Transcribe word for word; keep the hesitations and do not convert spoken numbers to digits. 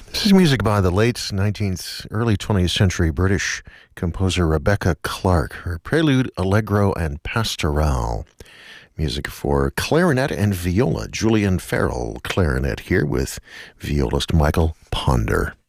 This is music by the late nineteenth, early twentieth century British composer Rebecca Clark, her prelude, allegro, and pastoral. Music for clarinet and viola. Julian Farrell, clarinet here with violist Michael Ponder.